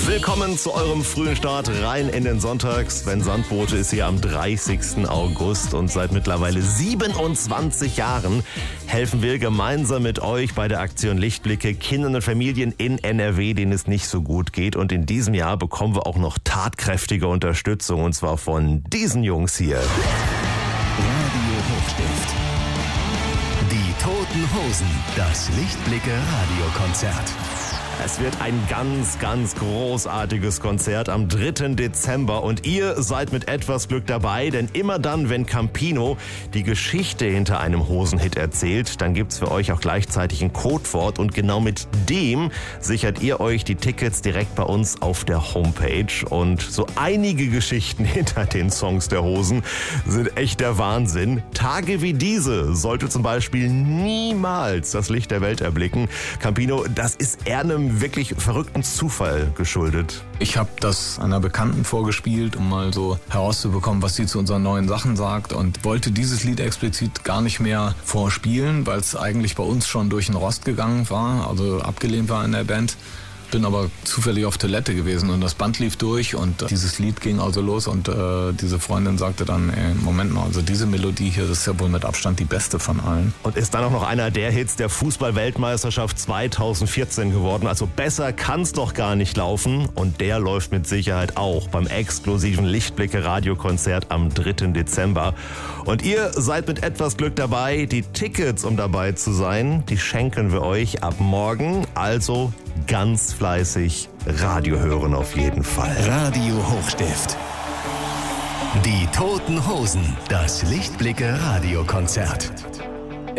Willkommen zu eurem frühen Start rein in den Sonntag. Sven Sandbote ist hier am 30. August und seit mittlerweile 27 Jahren helfen wir gemeinsam mit euch bei der Aktion Lichtblicke Kindern und Familien in NRW, denen es nicht so gut geht. Und in diesem Jahr bekommen wir auch noch tatkräftige Unterstützung und zwar von diesen Jungs hier. Radio Hochstift. Die Toten Hosen. Das Lichtblicke Radiokonzert. Es wird ein ganz, ganz großartiges Konzert am 3. Dezember und ihr seid mit etwas Glück dabei, denn immer dann, wenn Campino die Geschichte hinter einem Hosenhit erzählt, dann gibt's für euch auch gleichzeitig ein Codewort und genau mit dem sichert ihr euch die Tickets direkt bei uns auf der Homepage. Und so einige Geschichten hinter den Songs der Hosen sind echt der Wahnsinn. Tage wie diese sollte zum Beispiel niemals das Licht der Welt erblicken. Campino, das ist eher einem wirklich verrückten Zufall geschuldet. Ich habe das einer Bekannten vorgespielt, um mal so herauszubekommen, was sie zu unseren neuen Sachen sagt und wollte dieses Lied explizit gar nicht mehr vorspielen, weil es eigentlich bei uns schon durch den Rost gegangen war, also abgelehnt war in der Band. Bin aber zufällig auf Toilette gewesen und das Band lief durch und dieses Lied ging also los und diese Freundin sagte dann, Moment mal, also diese Melodie hier, das ist ja wohl mit Abstand die beste von allen. Und ist dann auch noch einer der Hits der Fußball-Weltmeisterschaft 2014 geworden. Also besser kann's doch gar nicht laufen und der läuft mit Sicherheit auch beim exklusiven Lichtblicke-Radiokonzert am 3. Dezember. Und ihr seid mit etwas Glück dabei. Die Tickets, um dabei zu sein, die schenken wir euch ab morgen. Also ganz fleißig Radio hören auf jeden Fall. Radio Hochstift. Die Toten Hosen. Das Lichtblicke Radiokonzert.